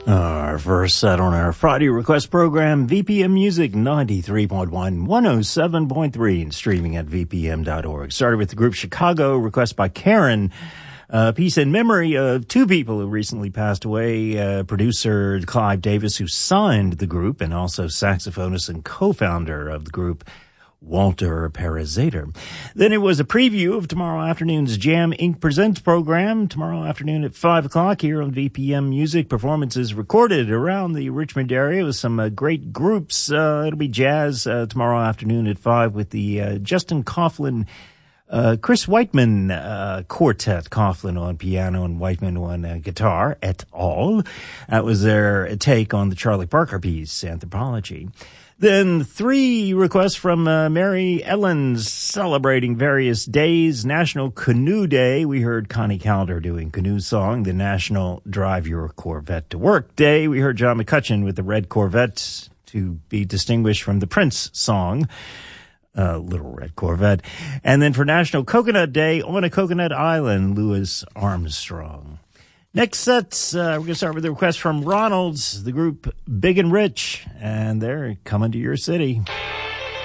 Our first set on our Friday request program, VPM Music 93.1, 107.3, and streaming at vpm.org. Started with the group Chicago, request by Karen. Piece in memory of two people who recently passed away, producer Clive Davis, who signed the group, and also saxophonist and co-founder of the group, Walter Parazater. Then it was a preview of tomorrow afternoon's Jam Inc. Presents program. Tomorrow afternoon at 5 o'clock here on VPM Music. Performances recorded around the Richmond area with some great groups. It'll be jazz tomorrow afternoon at 5 with the Justin Coughlin, Chris Whiteman quartet. Coughlin on piano and Whiteman on guitar et al. That was their take on the Charlie Parker piece, Anthropology. Then 3 requests from Mary Ellens celebrating various days. National Canoe Day. We heard Connie Calder doing Canoe Song. The National Drive Your Corvette to Work Day. We heard John McCutcheon with the Red Corvette, to be distinguished from the Prince song, Little Red Corvette. And then for National Coconut Day, On a Coconut Island, Louis Armstrong. Next set, we're going to start with a request from Ronald's, the group Big and Rich, and they're coming to your city.